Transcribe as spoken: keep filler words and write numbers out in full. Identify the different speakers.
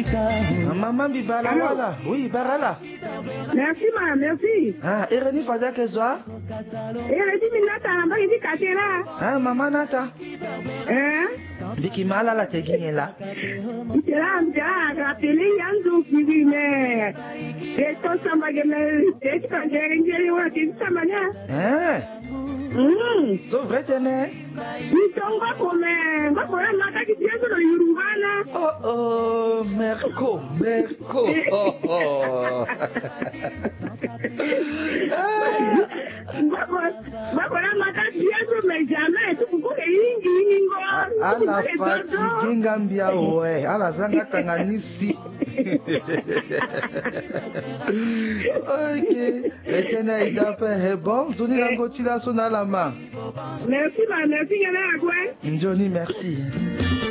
Speaker 1: Maman Bibala, voilà. Oui, Barala.
Speaker 2: Merci, ma, merci.
Speaker 1: Ah, Irene Fada Keswa.
Speaker 2: Irene Minata, Mbaki Katela.
Speaker 1: Ah, Maman Nata.
Speaker 2: Hein?
Speaker 1: Biki Mala la Teginela.
Speaker 2: Mtela, mtela, rapele yanzu kivine. Eto sambageme, eto kangerengeri wa kisamanya.
Speaker 1: Hein?
Speaker 2: Mm.
Speaker 1: So vrai tene.
Speaker 2: Nitonga kome, ngakora maka kitiyezo no yurungana.
Speaker 1: Oh oh, Merco, Merco. Oh oh.
Speaker 2: Ngakora maka kitiyezo me jamais tukuke ingi ingo.
Speaker 1: Ala fatigue ngambia we, ala zanga tanganisi. Ok, etena idape bon, zoni lango tila sonalama.
Speaker 2: Merci ma, merci yana agwe.
Speaker 1: Njoni merci.